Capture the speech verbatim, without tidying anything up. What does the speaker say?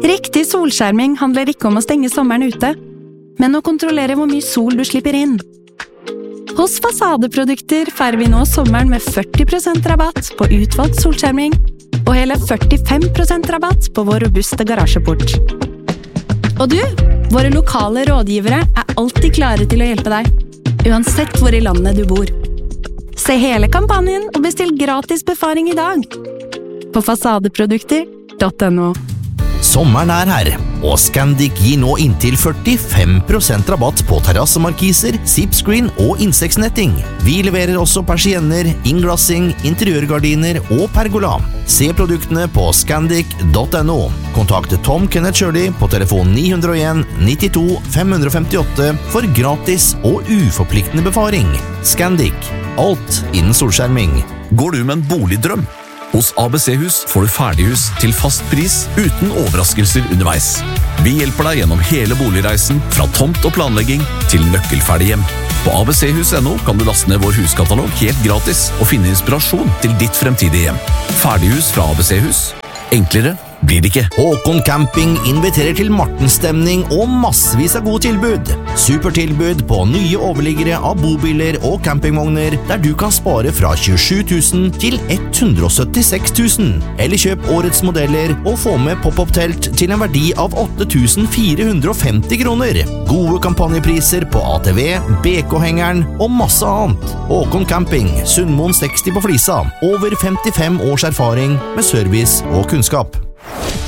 Riktig solskjerming handler ikke om å stenge sommeren ute, men å kontrollere hvor mye sol du slipper inn. Hos Fasadeprodukter feirer vi nå sommeren med førti prosent rabatt på utvalgt solskjerming, og hele førtifem prosent rabatt på vår robuste garasjeport. Og du, våre lokale rådgivere er alltid klare til å hjelpe deg, uansett hvor i landet du bor. Se hele kampanjen og bestill gratis befaring i dag på fasadeprodukter punktum no. Sommeren er her, og Scandic gir nå inntil førtifem prosent rabatt på terrassemarkiser, zipscreen og insektsnetting. Vi leverer også persienner, innglassing, interiørgardiner og pergola. Se produktene på scandic punktum no. Kontakt Tom Kenneth Shirley på telefon ni null en nittito fem fem åtte for gratis og uforpliktende befaring. Scandic. Alt innen solskjerming. Går du med en boligdrøm? Hos A B C-hus får du ferdighus til fast pris uten overraskelser underveis. Vi hjelper deg gjennom hele boligreisen, fra tomt og planlegging til nøkkelferdig hjem. På a b c hus punktum no kan du laste ned vår huskatalog helt gratis og finne inspirasjon til ditt fremtidige hjem. Ferdighus fra A B C-hus. Enklere blir det ikke. Håkon Camping inviterer til Martenstemning og massevis av gode tilbud. Supertilbud på nye overliggere av bobiler og campingvogner, der du kan spare fra tjuesju tusen til hundre og syttiseks tusen. Eller kjøp årets modeller og få med pop-up-telt til en verdi av åtte tusen fire hundre og femti kroner. Gode kampanjepriser på A T V, B K-hengeren og masse annet. Håkon Camping, Sundmoen seksti på Flisa. Over femtifem års erfaring med service og kunnskap.